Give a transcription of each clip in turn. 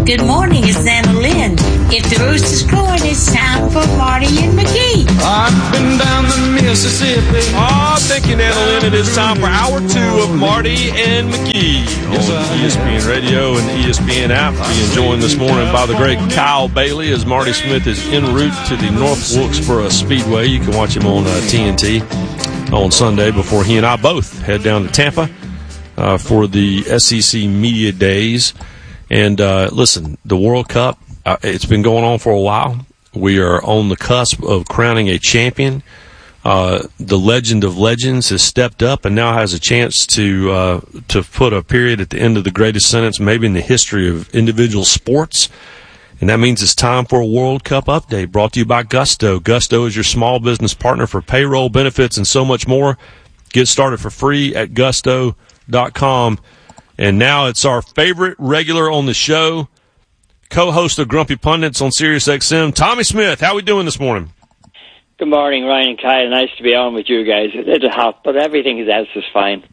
Good morning, it's Anna Lynn. If the rooster's crowing, it's time for Marty and McGee. I've been down the Mississippi. Thank you, Anna Lynn. It is time for Hour 2 of Marty and McGee on ESPN Radio and the ESPN app. Being joined this morning by the great Kyle Bailey as Marty Smith is en route to the North Wilkesboro Speedway. You can watch him on TNT on Sunday before he and I both head down to Tampa for the SEC Media Days. And listen, the World Cup, it's been going on for a while. We are on the cusp of crowning a champion. The legend of legends has stepped up and now has a chance to put a period at the end of the greatest sentence maybe in the history of individual sports. And that means it's time for a World Cup update brought to you by Gusto. Gusto is your small business partner for payroll, benefits, and so much more. Get started for free at gusto.com. And now it's our favorite regular on the show, co-host of Grumpy Pundits on SiriusXM, Tommy Smith. How are we doing this morning? Good morning, Ryan and Kyle. Nice to be on with you guys. A little hot, but everything else is fine.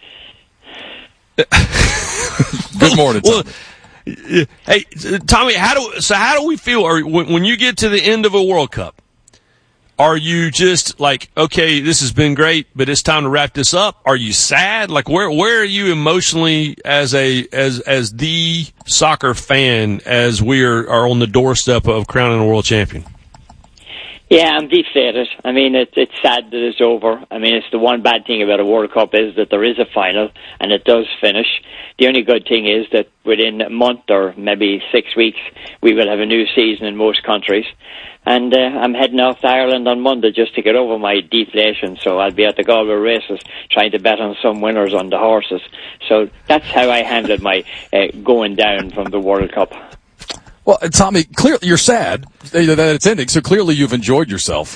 Good morning, Tommy. Well, hey, Tommy, how do we feel when you get to the end of a World Cup? Are you just like, okay, this has been great, but it's time to wrap this up? Are you sad? Like, where are you emotionally as the soccer fan as we are on the doorstep of crowning a world champion? Yeah, I'm deflated. I mean, it's sad that it's over. I mean, it's the one bad thing about a World Cup is that there is a final and it does finish. The only good thing is that within a month or maybe 6 weeks, we will have a new season in most countries. And I'm heading off to Ireland on Monday just to get over my deflation. So I'll be at the Galway races trying to bet on some winners on the horses. So that's how I handled my going down from the World Cup. Well, Tommy, clearly you're sad that it's ending, so clearly you've enjoyed yourself.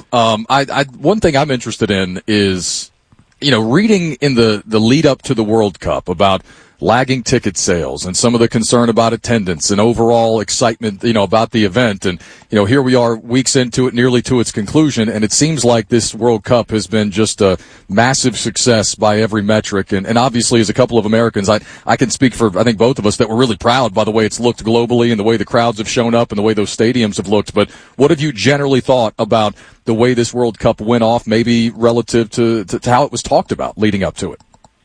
One thing I'm interested in is, reading in the lead up to the World Cup about lagging ticket sales and some of the concern about attendance and overall excitement, about the event. And, here we are weeks into it, nearly to its conclusion, and it seems like this World Cup has been just a massive success by every metric. And obviously, as a couple of Americans, I can speak for, I think, both of us that we're really proud by the way it's looked globally and the way the crowds have shown up and the way those stadiums have looked. But what have you generally thought about the way this World Cup went off, maybe relative to how it was talked about leading up to it?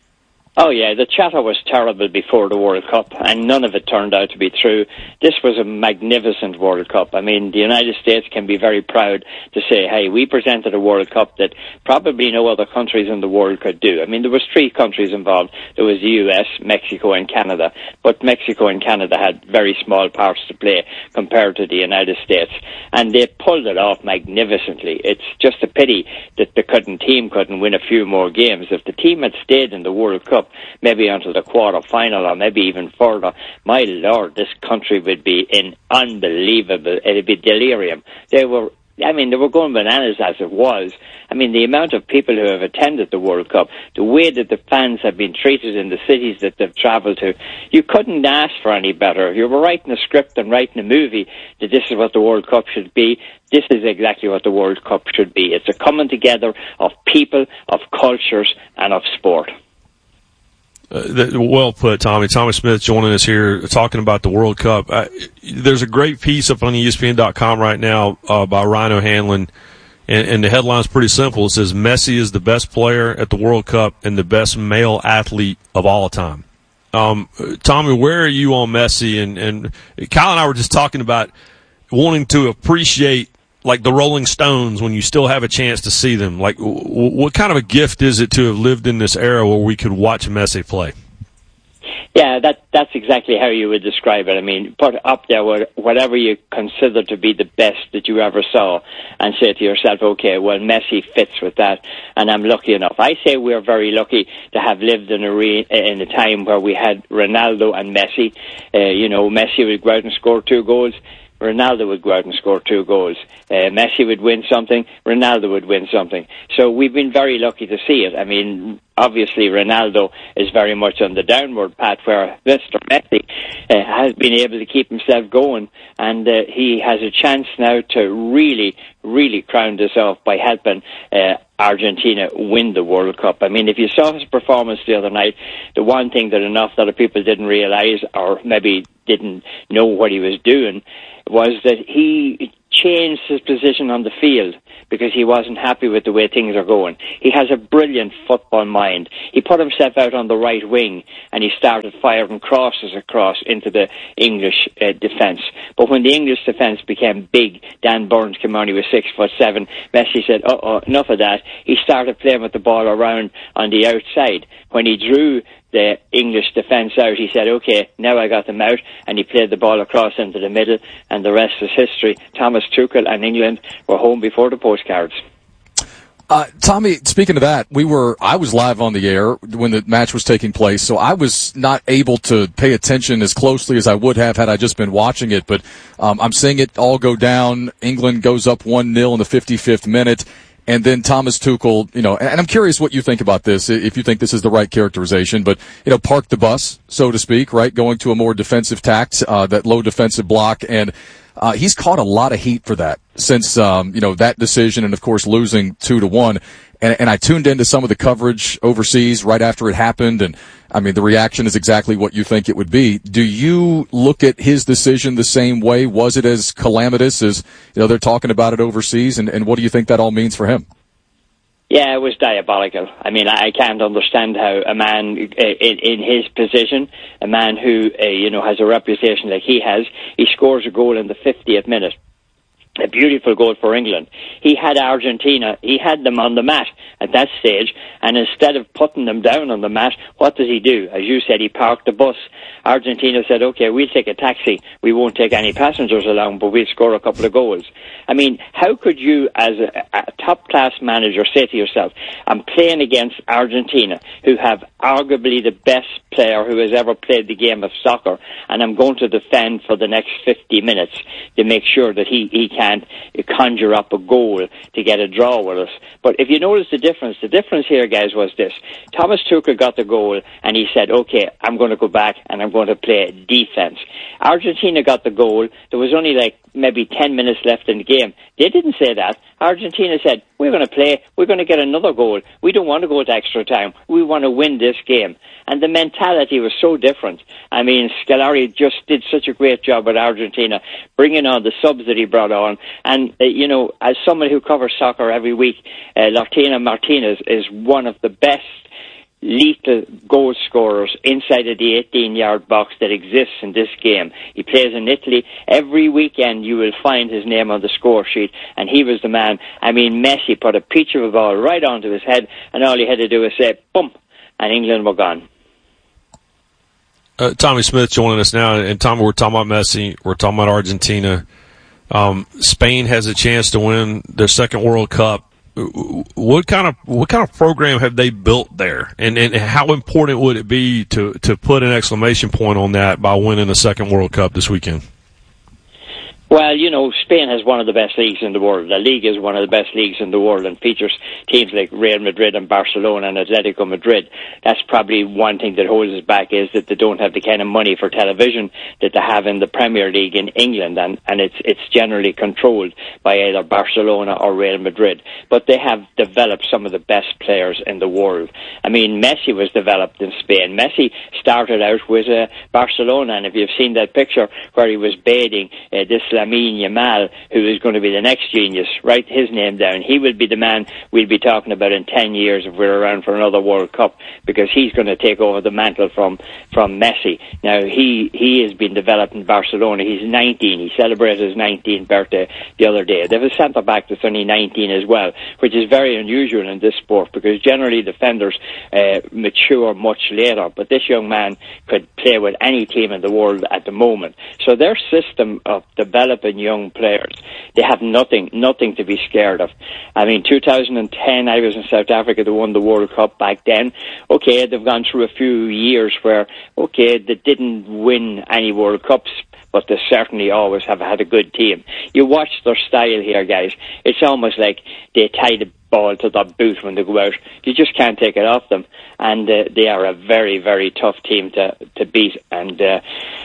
Oh, yeah, the chatter was terrible before the World Cup, and none of it turned out to be true. This was a magnificent World Cup. I mean, the United States can be very proud to say, hey, we presented a World Cup that probably no other countries in the world could do. I mean, there was 3 countries involved. There was the US, Mexico, and Canada. But Mexico and Canada had very small parts to play compared to the United States. And they pulled it off magnificently. It's just a pity that the team couldn't win a few more games. If the team had stayed in the World Cup, maybe onto the quarter-final or maybe even further, my Lord, this country would be in unbelievable, it'd be delirium. They were going bananas as it was. I mean, the amount of people who have attended the World Cup, the way that the fans have been treated in the cities that they've travelled to, you couldn't ask for any better. You were writing a script and writing a movie that this is what the World Cup should be. This is exactly what the World Cup should be. It's a coming together of people, of cultures, and of sport. Well put, Tommy. Tommy Smith joining us here talking about the World Cup. There's a great piece up on ESPN.com right now by Ryan O'Hanlon, and the headline's pretty simple. It says, Messi is the best player at the World Cup and the best male athlete of all time. Tommy, where are you on Messi? And Kyle and I were just talking about wanting to appreciate like the Rolling Stones when you still have a chance to see them. Like, what kind of a gift is it to have lived in this era where we could watch Messi play? Yeah, that's exactly how you would describe it. I mean, put up there whatever you consider to be the best that you ever saw and say to yourself, okay, well, Messi fits with that, and I'm lucky enough. I say we're very lucky to have lived in a time where we had Ronaldo and Messi. Messi would go out and score 2 goals. Ronaldo would go out and score 2 goals. Messi would win something. Ronaldo would win something. So we've been very lucky to see it. I mean, obviously Ronaldo is very much on the downward path, where Mr. Messi has been able to keep himself going, and he has a chance now to really, really crown this off by helping Argentina win the World Cup. I mean, if you saw his performance the other night, the one thing that enough other people didn't realise, or maybe didn't know what he was doing, was that he changed his position on the field because he wasn't happy with the way things are going. He has a brilliant football mind. He put himself out on the right wing and he started firing crosses across into the English defence. But when the English defence became big, Dan Burns came on, he was 6'7". Messi said, enough of that. He started playing with the ball around on the outside. When he drew the English defence out, he said, okay, now I got them out, and he played the ball across into the middle, and the rest is history. Thomas Tuchel and England were home before the postcards. Tommy, speaking of that, I was live on the air when the match was taking place, so I was not able to pay attention as closely as I would have had I just been watching it, but I'm seeing it all go down. England goes up 1-0 in the 55th minute. And then Thomas Tuchel, and I'm curious what you think about this, if you think this is the right characterization, but, park the bus, so to speak, right? Going to a more defensive tact, that low defensive block. And, he's caught a lot of heat for that since, that decision and, of course, losing 2-1. And I tuned into some of the coverage overseas right after it happened, and I mean, the reaction is exactly what you think it would be. Do you look at his decision the same way? Was it as calamitous as, they're talking about it overseas, and what do you think that all means for him? Yeah, it was diabolical. I mean, I can't understand how a man in his position, a man who, has a reputation like he has, he scores a goal in the 50th minute. A beautiful goal for England. He had Argentina, he had them on the mat at that stage, and instead of putting them down on the mat, what does he do? As you said, he parked the bus. Argentina said, okay, we'll take a taxi. We won't take any passengers along, but we'll score a couple of goals. I mean, how could you, as a top-class manager, say to yourself, I'm playing against Argentina, who have arguably the best player who has ever played the game of soccer, and I'm going to defend for the next 50 minutes to make sure that he can't conjure up a goal to get a draw with us. But if you notice the difference here, guys, was this. Thomas Tuchel got the goal, and he said, okay, I'm going to go back and I'm going to play defense. Argentina got the goal. There was only maybe 10 minutes left in the game. They didn't say that. Argentina said, we're going to play, we're going to get another goal. We don't want to go to extra time. We want to win this game. And the mentality was so different. I mean, Scolari just did such a great job with Argentina, bringing on the subs that he brought on. And, as someone who covers soccer every week, Lautaro Martinez is one of the best lethal goal scorers inside of the 18-yard box that exists in this game. He plays in Italy. Every weekend you will find his name on the score sheet, and he was the man. I mean, Messi put a peach of a ball right onto his head, and all he had to do was say, boom, and England were gone. Tommy Smith joining us now, and Tommy, we're talking about Messi, we're talking about Argentina. Spain has a chance to win their second World Cup. What kind of program have they built there, and how important would it be to put an exclamation point on that by winning the second World Cup this weekend? Well, Spain has one of the best leagues in the world. La Liga is one of the best leagues in the world and features teams like Real Madrid and Barcelona and Atletico Madrid. That's probably one thing that holds us back, is that they don't have the kind of money for television that they have in the Premier League in England, and it's generally controlled by either Barcelona or Real Madrid. But they have developed some of the best players in the world. I mean, Messi was developed in Spain. Messi started out with Barcelona, and if you've seen that picture where he was bathing this Lamine Yamal, who is going to be the next genius, write his name down. He will be the man we'll be talking about in 10 years if we're around for another World Cup, because he's going to take over the mantle from Messi. Now, he has been developed in Barcelona. He's 19. He celebrated his 19th birthday the other day. They have a centre-back that's only 19 as well, which is very unusual in this sport, because generally defenders mature much later, but this young man could play with any team in the world at the moment. So their system of developing young players, they have nothing to be scared of. I mean, 2010, I was in South Africa. They won the World Cup back then. Okay, they've gone through a few years where, okay, they didn't win any World Cups, but they certainly always have had a good team. You watch their style here, guys. It's almost like they tie the ball to their boot when they go out. You just can't take it off them. And they are a very, very tough team to beat. And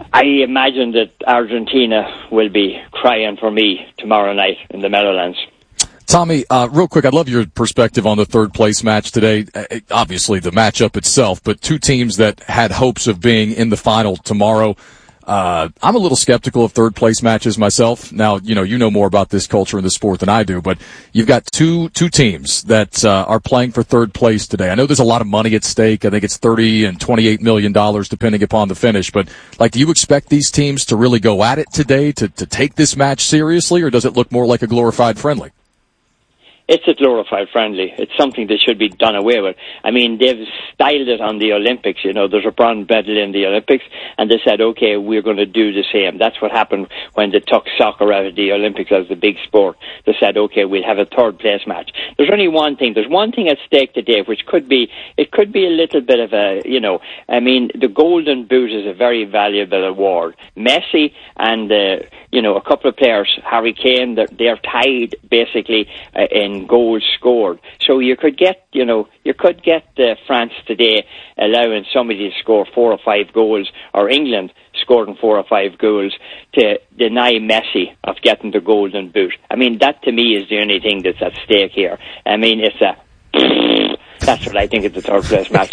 I imagine that Argentina will be crying for me tomorrow night in the Meadowlands. Tommy, real quick, I'd love your perspective on the third place match today. Obviously, the matchup itself, but two teams that had hopes of being in the final tomorrow. I'm a little skeptical of third place matches myself. Now, you know more about this culture and this sport than I do, but you've got two teams that are playing for third place today. I know there's a lot of money at stake. I think it's $30 and $28 million depending upon the finish, but do you expect these teams to really go at it today to take this match seriously, or does it look more like a glorified friendly? It's a glorified friendly. It's something that should be done away with. I mean, they've styled it on the Olympics. There's a bronze medal in the Olympics, and they said, okay, we're going to do the same. That's what happened when they took soccer out of the Olympics as the big sport. They said, okay, we'll have a third place match. There's only one thing. There's one thing at stake today, which could be a little bit of a, the Golden Boot is a very valuable award. Messi and, a couple of players, Harry Kane, they're tied basically in goals scored. So you could get France today allowing somebody to score 4 or 5 goals, or England scoring 4 or 5 goals to deny Messi of getting the Golden Boot. I mean, that to me is the only thing that's at stake here. I mean, that's what I think of the third place match.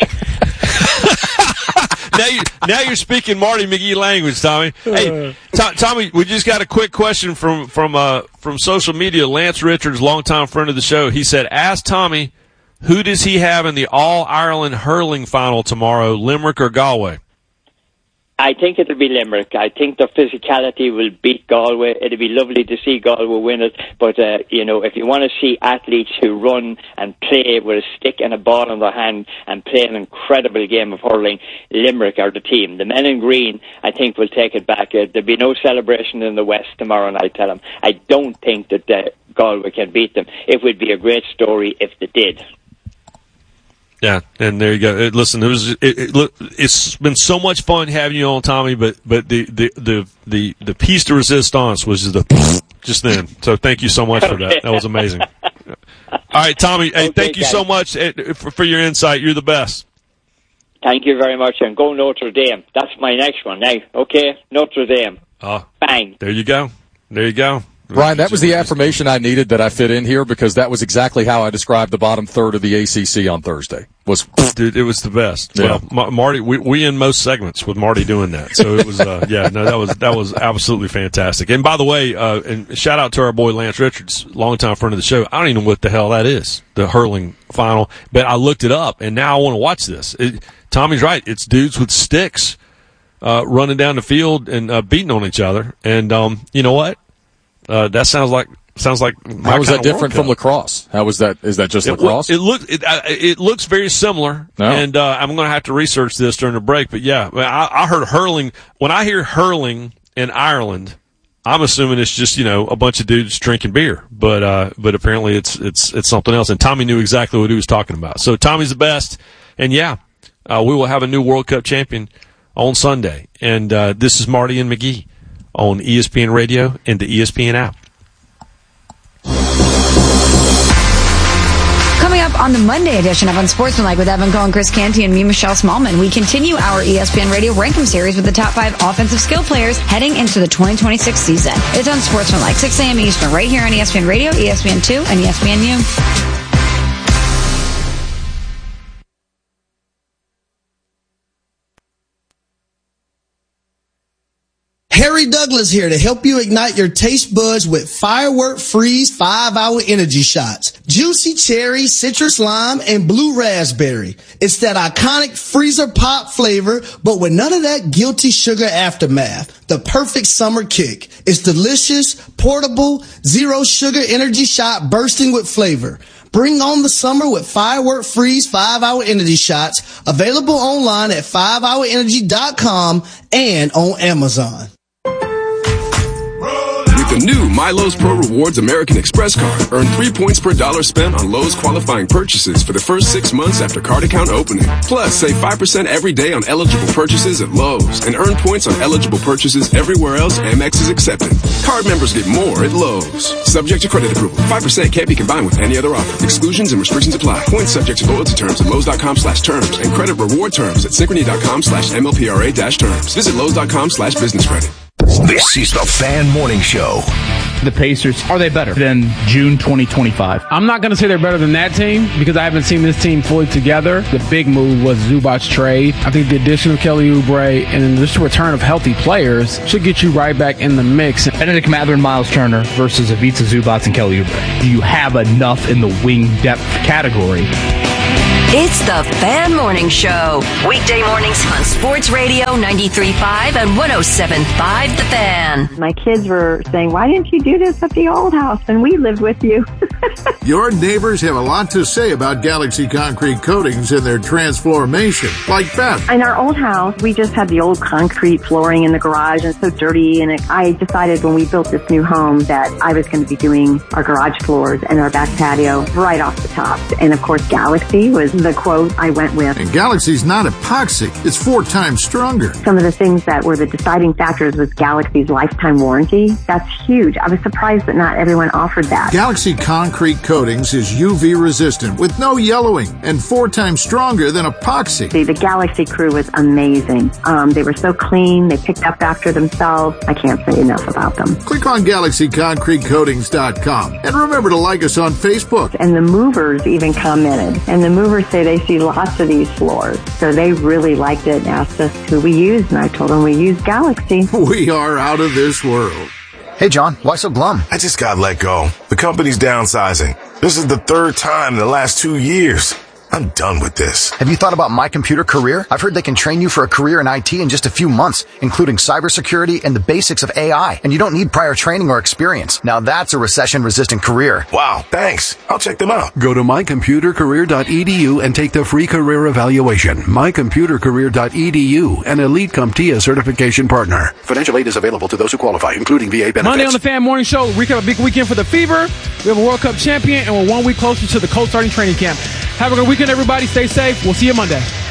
Now you're speaking Marty McGee language, Tommy. Hey, Tommy, we just got a quick question from social media. Lance Richards, longtime friend of the show, he said, ask Tommy, who does he have in the All-Ireland hurling final tomorrow, Limerick or Galway? I think it'll be Limerick. I think their physicality will beat Galway. It'll be lovely to see Galway win it. But, if you want to see athletes who run and play with a stick and a ball in their hand and play an incredible game of hurling, Limerick are the team. The men in green, I think, will take it back. There'll be no celebration in the West tomorrow night, tell them. I don't think that Galway can beat them. It would be a great story if they did. Yeah, and there you go. Listen, it's been so much fun having you on, Tommy. But the piece de resistance was just then. So thank you so much for that. That was amazing. All right, Tommy. Hey, thank you so much for your insight. You're the best. Thank you very much, and go Notre Dame. That's my next one now. Okay, Notre Dame. Bang. There you go. There you go. Brian, that was the affirmation I needed that I fit in here, because that was exactly how I described the bottom third of the ACC on Thursday. Dude, it was the best. Yeah. Well, Marty, we end most segments with Marty doing that. So it was, that was absolutely fantastic. And by the way, and shout out to our boy Lance Richards, longtime friend of the show. I don't even know what the hell that is, the hurling final, but I looked it up and now I want to watch this. Tommy's right. It's dudes with sticks, running down the field and, beating on each other. And, you know what? That sounds like my How is that different from lacrosse? How is that? Is that just lacrosse? It looks very similar, and I'm going to have to research this during the break. But yeah, I heard hurling. When I hear hurling in Ireland, I'm assuming it's just a bunch of dudes drinking beer. But apparently it's something else. And Tommy knew exactly what he was talking about. So Tommy's the best, and yeah, we will have a new World Cup champion on Sunday. And this is Marty and McGee on ESPN Radio and the ESPN app. Coming up on the Monday edition of Unsportsmanlike with Evan Cohen, Chris Canty, and me, Michelle Smallman, we continue our ESPN Radio Rankum series with the top 5 offensive skill players heading into the 2026 season. It's Unsportsmanlike, 6 a.m. Eastern, right here on ESPN Radio, ESPN2, and ESPNU. Harry Douglas here to help you ignite your taste buds with Firework Freeze 5-Hour Energy Shots. Juicy cherry, citrus lime, and blue raspberry. It's that iconic freezer pop flavor, but with none of that guilty sugar aftermath. The perfect summer kick. It's delicious, portable, zero sugar energy shot bursting with flavor. Bring on the summer with Firework Freeze 5-Hour Energy Shots. Available online at 5hourenergy.com and on Amazon. With the new MyLowe's Pro Rewards American Express card, earn 3 points per dollar spent on Lowe's qualifying purchases for the first 6 months after card account opening. Plus, save 5% every day on eligible purchases at Lowe's and earn points on eligible purchases everywhere else Amex is accepted. Card members get more at Lowe's. Subject to credit approval. 5% can't be combined with any other offer. Exclusions and restrictions apply. Points subject to loyalty terms at Lowe's.com/terms and credit reward terms at Synchrony.com/MLPRA-terms. Visit Lowe's.com/business credit. This is the Fan Morning Show. The Pacers, are they better than June 2025? I'm not going to say they're better than that team because I haven't seen this team fully together. The big move was Zubac's trade. I think the addition of Kelly Oubre and then just the return of healthy players should get you right back in the mix. Benedict Mather and Miles Turner versus Ivica Zubac and Kelly Oubre. Do you have enough in the wing depth category? It's the Fan Morning Show. Weekday mornings on Sports Radio 93.5 and 107.5 The Fan. My kids were saying, why didn't you do this at the old house when we lived with you? Your neighbors have a lot to say about Galaxy Concrete Coatings and their transformation, like Beth. In our old house, we just had the old concrete flooring in the garage and so dirty. And I decided when we built this new home that I was going to be doing our garage floors and our back patio right off the top. And of course, Galaxy was the quote I went with. And Galaxy's not epoxy. It's 4 times stronger. Some of the things that were the deciding factors was Galaxy's lifetime warranty. That's huge. I was surprised that not everyone offered that. Galaxy Concrete Coatings is UV resistant with no yellowing and 4 times stronger than epoxy. The Galaxy crew was amazing. They were so clean. They picked up after themselves. I can't say enough about them. Click on GalaxyConcreteCoatings.com and remember to like us on Facebook. And the movers even commented. And the movers say they see lots of these floors. So they really liked it and asked us who we used. And I told them we use Galaxy. We are out of this world. Hey, John, why so glum? I just got let go. The company's downsizing. This is the 3rd time in the last 2 years. I'm done with this. Have you thought about My Computer Career? I've heard they can train you for a career in IT in just a few months, including cybersecurity and the basics of AI. And you don't need prior training or experience. Now that's a recession-resistant career. Wow, thanks. I'll check them out. Go to mycomputercareer.edu and take the free career evaluation. Mycomputercareer.edu, an Elite CompTIA certification partner. Financial aid is available to those who qualify, including VA benefits. Monday on the Fan Morning Show, recap a big weekend for the Fever. We have a World Cup champion, and we're 1 week closer to the Colts starting training camp. Have a good weekend, everybody. Stay safe. We'll see you Monday.